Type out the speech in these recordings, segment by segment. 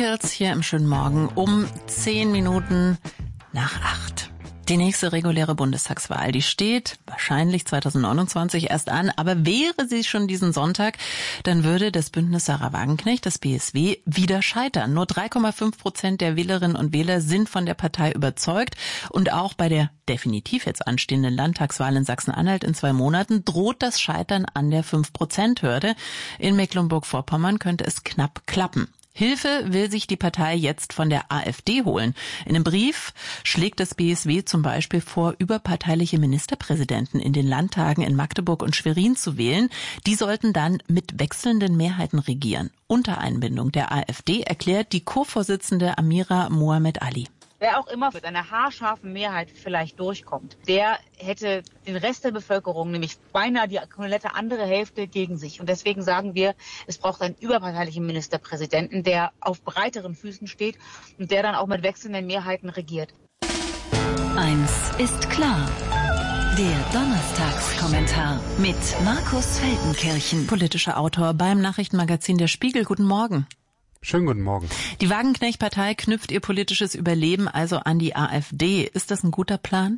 Michaels hier im schönen Morgen um 10 Minuten nach 8. Die nächste reguläre Bundestagswahl, die steht wahrscheinlich 2029 erst an, aber wäre sie schon diesen Sonntag, dann würde das Bündnis Sarah Wagenknecht, das BSW, wieder scheitern. Nur 3,5% der Wählerinnen und Wähler sind von der Partei überzeugt und auch bei der definitiv jetzt anstehenden Landtagswahl in Sachsen-Anhalt in 2 Monaten droht das Scheitern an der 5%-Hürde. In Mecklenburg-Vorpommern könnte es knapp klappen. Hilfe will sich die Partei jetzt von der AfD holen. In einem Brief schlägt das BSW zum Beispiel vor, überparteiliche Ministerpräsidenten in den Landtagen in Magdeburg und Schwerin zu wählen. Die sollten dann mit wechselnden Mehrheiten regieren. Unter Einbindung der AfD erklärt die Co-Vorsitzende Amira Mohamed Ali. Wer auch immer mit einer haarscharfen Mehrheit vielleicht durchkommt, der hätte den Rest der Bevölkerung, nämlich beinahe die komplette andere Hälfte, gegen sich. Und deswegen sagen wir, es braucht einen überparteilichen Ministerpräsidenten, der auf breiteren Füßen steht und der dann auch mit wechselnden Mehrheiten regiert. Eins ist klar. Der Donnerstagskommentar mit Markus Feldenkirchen. Politischer Autor beim Nachrichtenmagazin Der Spiegel. Guten Morgen. Schönen guten Morgen. Die Wagenknecht-Partei knüpft ihr politisches Überleben also an die AfD. Ist das ein guter Plan?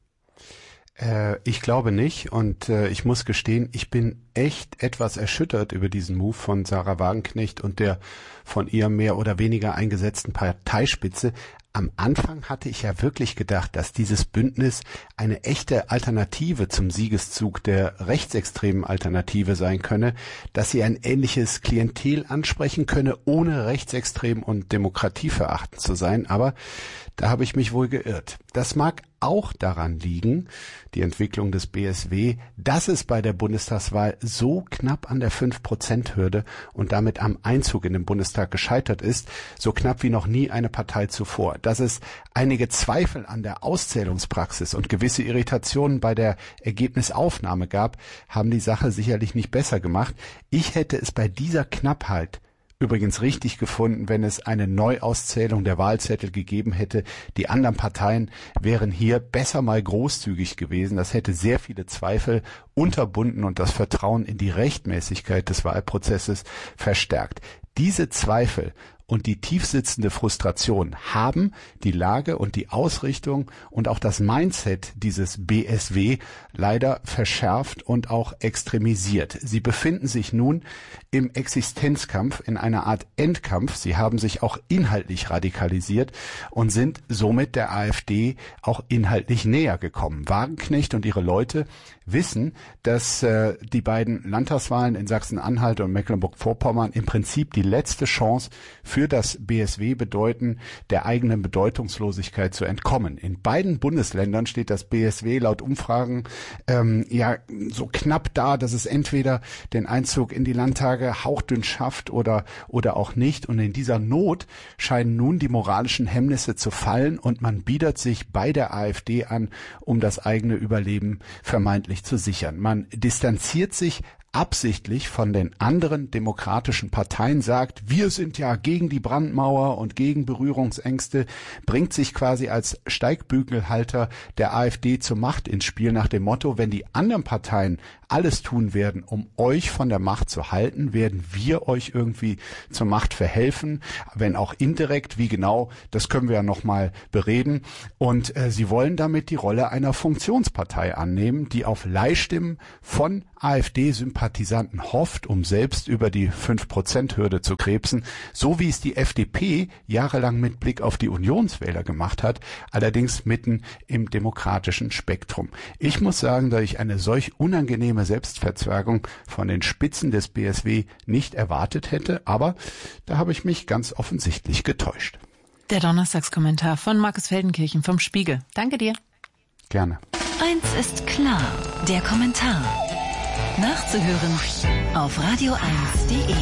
Ich glaube nicht und ich muss gestehen, ich bin echt etwas erschüttert über diesen Move von Sarah Wagenknecht und der von ihr mehr oder weniger eingesetzten Parteispitze. Am Anfang hatte ich ja wirklich gedacht, dass dieses Bündnis eine echte Alternative zum Siegeszug der rechtsextremen Alternative sein könne, dass sie ein ähnliches Klientel ansprechen könne, ohne rechtsextrem und demokratieverachtend zu sein. Aber da habe ich mich wohl geirrt. Das mag auch daran liegen, die Entwicklung des BSW, dass es bei der Bundestagswahl so knapp an der 5%-Hürde und damit am Einzug in den Bundestag gescheitert ist, so knapp wie noch nie eine Partei zuvor. Dass es einige Zweifel an der Auszählungspraxis und gewisse Irritationen bei der Ergebnisaufnahme gab, haben die Sache sicherlich nicht besser gemacht. Ich hätte es bei dieser Knappheit übrigens richtig gefunden, wenn es eine Neuauszählung der Wahlzettel gegeben hätte. Die anderen Parteien wären hier besser mal großzügig gewesen. Das hätte sehr viele Zweifel unterbunden und das Vertrauen in die Rechtmäßigkeit des Wahlprozesses verstärkt. Diese Zweifel und die tiefsitzende Frustration haben die Lage und die Ausrichtung und auch das Mindset dieses BSW leider verschärft und auch extremisiert. Sie befinden sich nun im Existenzkampf, in einer Art Endkampf. Sie haben sich auch inhaltlich radikalisiert und sind somit der AfD auch inhaltlich näher gekommen. Wagenknecht und ihre Leute wissen, dass die beiden Landtagswahlen in Sachsen-Anhalt und Mecklenburg-Vorpommern im Prinzip die letzte Chance für das BSW bedeuten, der eigenen Bedeutungslosigkeit zu entkommen. In beiden Bundesländern steht das BSW laut Umfragen so knapp da, dass es entweder den Einzug in die Landtage hauchdünn schafft oder auch nicht. Und in dieser Not scheinen nun die moralischen Hemmnisse zu fallen und man biedert sich bei der AfD an, um das eigene Überleben vermeintlich zu sichern. Man distanziert sich absichtlich von den anderen demokratischen Parteien, sagt, wir sind ja gegen die Brandmauer und gegen Berührungsängste, bringt sich quasi als Steigbügelhalter der AfD zur Macht ins Spiel nach dem Motto, wenn die anderen Parteien alles tun werden, um euch von der Macht zu halten, werden wir euch irgendwie zur Macht verhelfen, wenn auch indirekt, wie genau, das können wir ja nochmal bereden. Und sie wollen damit die Rolle einer Funktionspartei annehmen, die auf Leihstimmen von AfD-Sympathisanten hofft, um selbst über die 5%-Hürde zu krebsen, so wie es die FDP jahrelang mit Blick auf die Unionswähler gemacht hat, allerdings mitten im demokratischen Spektrum. Ich muss sagen, dass ich eine solch unangenehme Selbstverzwergung von den Spitzen des BSW nicht erwartet hätte, aber da habe ich mich ganz offensichtlich getäuscht. Der Donnerstagskommentar von Markus Feldenkirchen vom Spiegel. Danke dir. Gerne. Eins ist klar, der Kommentar. Nachzuhören auf radio1.de.